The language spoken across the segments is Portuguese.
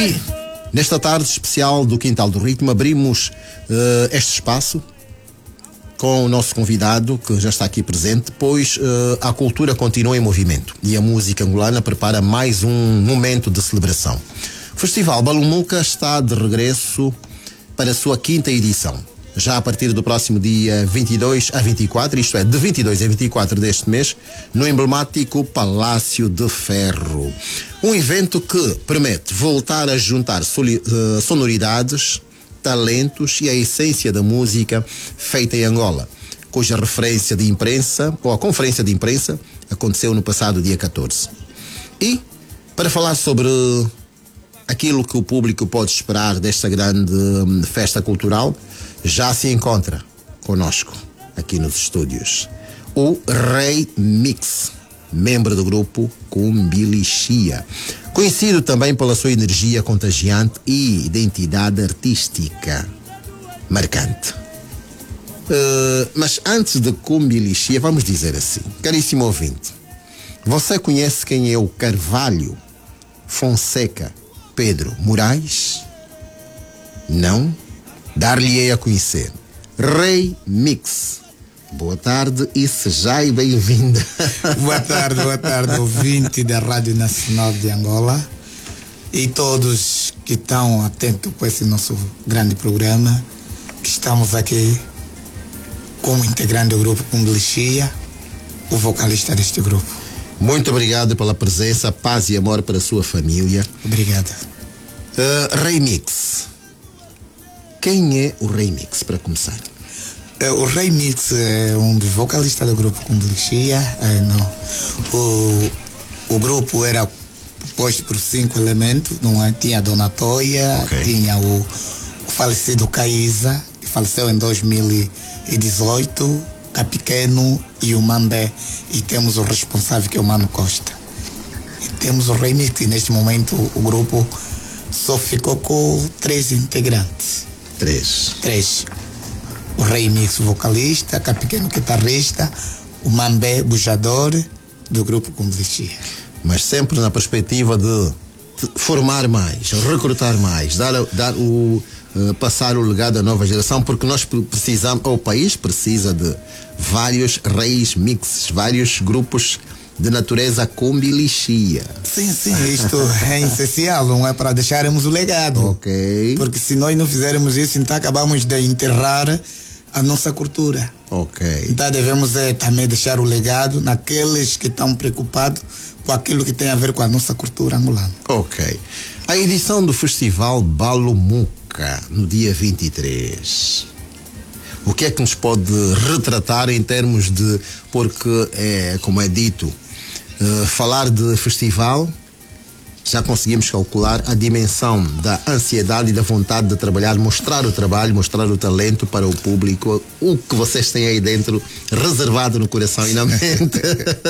E nesta tarde especial do Quintal do Ritmo abrimos este espaço com o nosso convidado que já está aqui presente, pois a cultura continua em movimento e a música angolana prepara mais um momento de celebração. O Festival Balumuca está de regresso para a sua 5ª edição. Já a partir do próximo dia 22 a 24, isto é, de 22 a 24 deste mês, no emblemático Palácio de Ferro. Um evento que promete voltar a juntar sonoridades, talentos e a essência da música feita em Angola, cuja referência de imprensa, ou a conferência de imprensa, aconteceu no passado dia 14. E, para falar sobre aquilo que o público pode esperar desta grande festa cultural, já se encontra conosco aqui nos estúdios o Rei Mix, membro do grupo Cumbilixia, conhecido também pela sua energia contagiante e identidade artística marcante. Mas antes de Cumbilixia, vamos dizer assim, caríssimo ouvinte, você conhece quem é o Carvalho Fonseca Pedro Moraes? Não? Dar-lhe-ei a conhecer. Rei Mix. Boa tarde e seja bem-vinda. Boa tarde, ouvinte da Rádio Nacional de Angola e todos que estão atentos com esse nosso grande programa, que estamos aqui como integrante do grupo Cumbilixia, o vocalista deste grupo. Muito obrigado pela presença, paz e amor para a sua família. Obrigado. Rei Mix. Quem é o Rei Mix, para começar? O Rei Mix é um dos vocalistas do grupo Cumbilixia. O grupo era composto por 5 elementos. Não é? Tinha a Dona Toia, okay. Tinha o falecido Caísa, que faleceu em 2018, Capiqueno e o Mambé. E temos o responsável, que é o Mano Costa. E temos o Rei Mix, e neste momento o grupo só ficou com 3 integrantes. 3. O Rei Mix, vocalista, Capiqueno, guitarrista, o Mambé, bujador do grupo Cumbilixia. Mas sempre na perspectiva de formar mais, recrutar mais, passar o legado à nova geração, porque nós precisamos, o país precisa de vários reis mixes, vários grupos de natureza Cumbilixia. Sim, isto é essencial, não é, para deixarmos o legado. Ok. Porque se nós não fizermos isso, então acabamos de enterrar a nossa cultura. Ok. Então devemos também deixar o legado naqueles que estão preocupados com aquilo que tem a ver com a nossa cultura angolana. Ok. A edição do Festival Balumuca, no dia 23. O que é que nos pode retratar em termos de... Porque, como é dito, falar de festival, já conseguimos calcular a dimensão da ansiedade e da vontade de trabalhar, mostrar o trabalho, mostrar o talento para o público, o que vocês têm aí dentro, reservado no coração e na mente.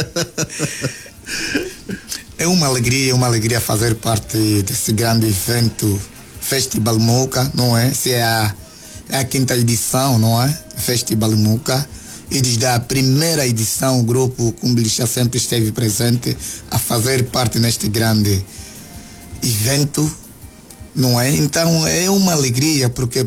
É uma alegria fazer parte desse grande evento, Festival Balumuca, não é? Se é a 5ª edição, não é? Festival Balumuca. E desde a primeira edição o grupo Cumbilixia sempre esteve presente a fazer parte neste grande evento, não é? Então é uma alegria porque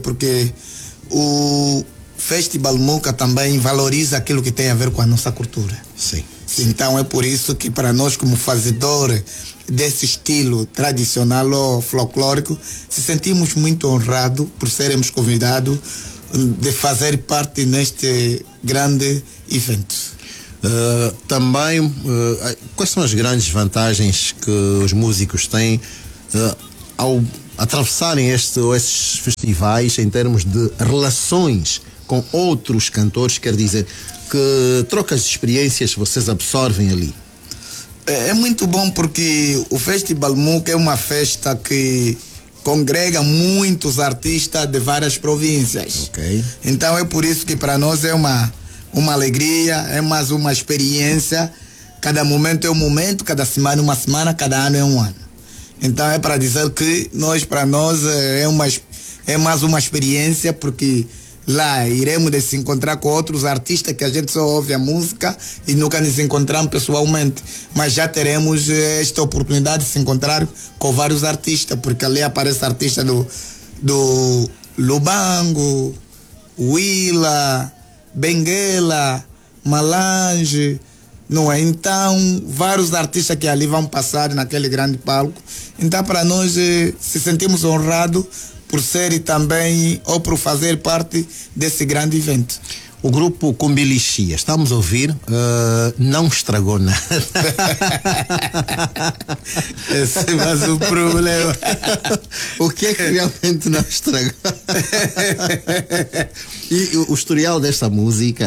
o Festival Balumuca também valoriza aquilo que tem a ver com a nossa cultura. Sim. Então é por isso que para nós, como fazedor desse estilo tradicional ou folclórico, se sentimos muito honrados por sermos convidados de fazer parte neste grande evento. Também, quais são as grandes vantagens que os músicos têm ao atravessarem esses festivais em termos de relações com outros cantores? Quer dizer, que trocas de experiências vocês absorvem ali? É muito bom porque o Festival Balumuca é uma festa que congrega muitos artistas de várias províncias. Okay. Então é por isso que para nós é uma alegria, é mais uma experiência. Cada momento é um momento, cada semana uma semana, cada ano é um ano. Então é para dizer que para nós é mais uma experiência, porque lá iremos de se encontrar com outros artistas que a gente só ouve a música e nunca nos encontramos pessoalmente, mas já teremos esta oportunidade de se encontrar com vários artistas, porque ali aparece artista do Lubango, Willa, Benguela, Malange, não é? Então, vários artistas que ali vão passar naquele grande palco. Então, para nós, se sentimos honrados por ser também, ou por fazer parte desse grande evento. O grupo Cumbilixia, estamos a ouvir, não estragou nada. Esse é mais um problema. O que é que realmente não estragou? E o historial desta música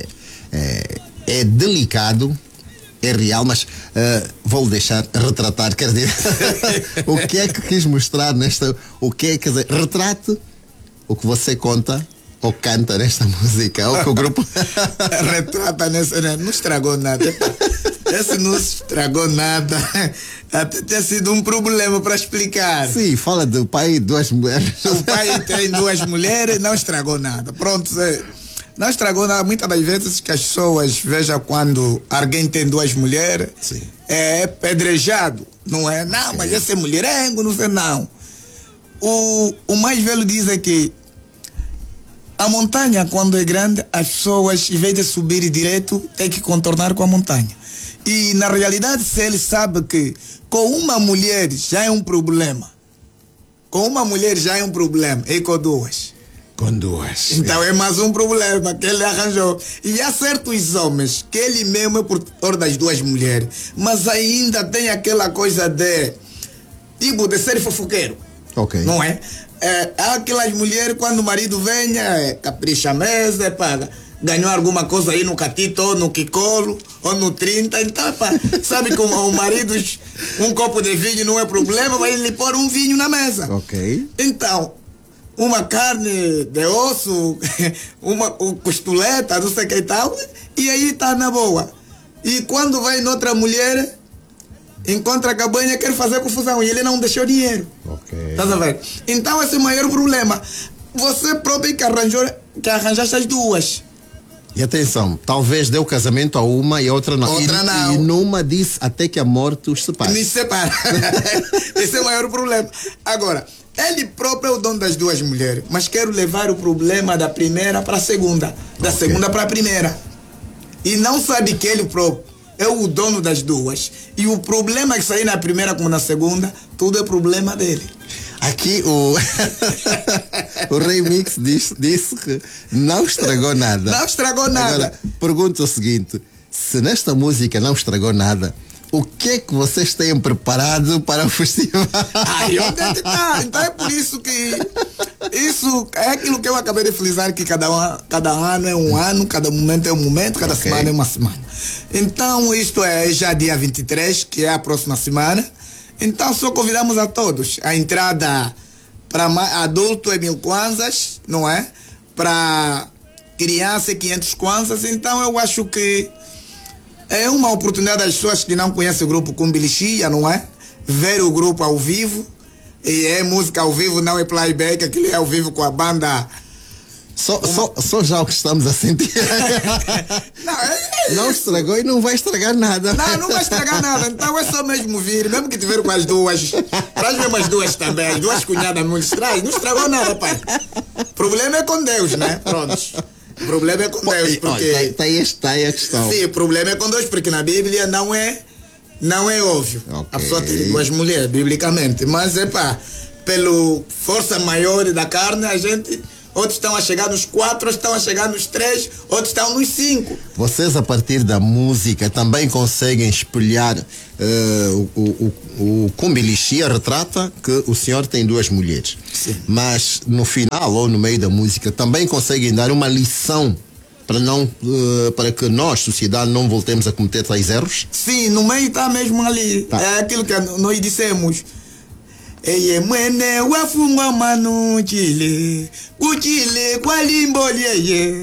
é delicado, é real, mas vou deixar retratar, quer dizer, o que é que quis mostrar nesta, o que é, quer dizer, retrate o que você conta ou canta nesta música, ou que o grupo retrata nessa, não estragou nada. Esse não estragou nada. Até ter sido um problema para explicar. Sim, fala do pai e duas mulheres. O pai tem duas mulheres, não estragou nada. Pronto, não estragou nada. Muitas das vezes que as pessoas vejam quando alguém tem duas mulheres, sim, é pedrejado, não é? Não, mas esse é mulherengo, não sei não. O mais velho diz é que a montanha, quando é grande, as pessoas, em vez de subir direto, tem que contornar com a montanha. E, na realidade, se ele sabe que com uma mulher já é um problema, com uma mulher já é um problema, e com duas? Com duas. Então é mais um problema que ele arranjou. E há certos homens que ele mesmo é portador das duas mulheres, mas ainda tem aquela coisa de, tipo, de ser fofoqueiro. Ok. Não é? Há aquelas mulheres, quando o marido vem, capricha a mesa, paga. Ganhou alguma coisa aí no catito, ou no quicolo, ou no 30. Então, sabe que o marido, um copo de vinho não é problema, vai lhe pôr um vinho na mesa. Ok. Então, uma carne de osso, uma costeleta, não sei o que e tal, e aí tá na boa. E quando vai noutra mulher, encontra a cabanha, quer fazer confusão, e ele não deixou dinheiro. Ok. Tá a ver? Então esse é o maior problema. Você próprio que arranjaste as duas. E atenção, talvez deu casamento a uma e a outra não. Outra não. E numa disse até que a morte os separe. Me separa. Esse é o maior problema. Agora, ele próprio é o dono das duas mulheres, mas quero levar o problema da primeira para a segunda, da segunda para a primeira. E não sabe que ele próprio é o dono das duas. E o problema que sair na primeira como na segunda, tudo é problema dele. Aqui o Remix disse que não estragou nada. Não estragou nada. Agora, pergunto o seguinte: se nesta música não estragou nada, o que é que vocês têm preparado para o festival? Aí onde é que tá? Então é por isso que isso é aquilo que eu acabei de frisar, que cada ano é um ano, cada momento é um momento, cada semana é uma semana. Então isto é já dia 23, que é a próxima semana. Então só convidamos a todos. A entrada para adulto é 1.000 kwanzas, não é? Para criança é 500 kwanzas. Então eu acho que é uma oportunidade das pessoas que não conhecem o grupo Cumbilixia, não é? Ver o grupo ao vivo. E é música ao vivo, não é playback, aquilo é ao vivo com a banda. Só já o que estamos a sentir. Não estragou e não vai estragar nada. Não vai estragar nada. Então é só mesmo vir, mesmo que tiver com as duas. Traz mesmo as duas também, as duas cunhadas não estragou nada, pai. O problema é com Deus, né? Pronto. O problema é com Deus, porque... Está aí a questão. Sim, o problema é com Deus, porque na Bíblia não é óbvio. Okay. A pessoa tem duas mulheres, biblicamente. Mas, pela força maior da carne, a gente... Outros estão a chegar nos 4, outros estão a chegar nos 3, outros estão nos 5. Vocês, a partir da música, também conseguem espelhar o Cumbilixia retrata que o senhor tem duas mulheres. Sim. Mas no final ou no meio da música também conseguem dar uma lição para que nós, sociedade, não voltemos a cometer tais erros? Sim, no meio está mesmo ali. Tá. É aquilo que nós dissemos. Eye mwene wafungwa manu chile kuchile kwa limbo lyeye